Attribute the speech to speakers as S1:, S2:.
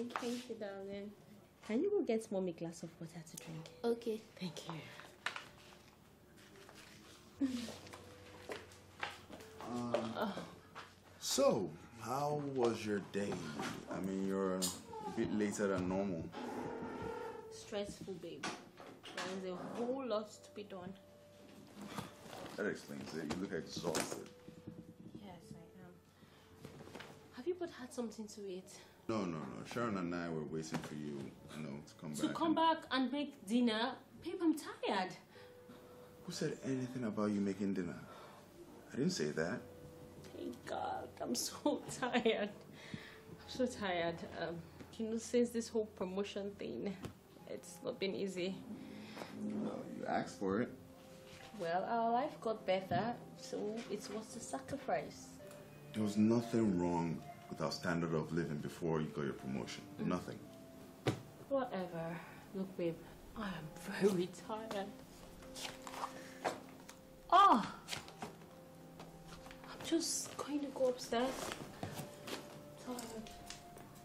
S1: Thank you, darling. Can you go get mommy a glass of water to drink?
S2: Okay.
S1: Thank you.
S3: So, how was your day? I mean, you're a bit later than normal.
S1: Stressful, babe. There's a whole lot to be done.
S3: That explains it. You look exhausted.
S1: Yes, I am. Have you both had something to eat?
S3: No. Sharon and I were waiting for you, to come back.
S1: To come back and make dinner? Babe, I'm tired.
S3: Who said anything about you making dinner? I didn't say that.
S1: Thank God, I'm so tired. I'm so tired. Since this whole promotion thing, it's not been easy.
S3: Well, you asked for it.
S1: Well, our life got better, so it's worth the sacrifice.
S3: There was nothing wrong with our standard of living before you got your promotion. Nothing.
S1: Whatever. Look, babe, I am very tired. Oh! I'm just going to go upstairs.